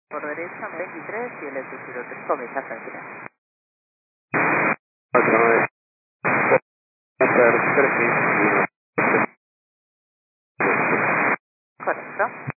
Por derecha 23 y el S03 comienza a girar. 49. Correcto.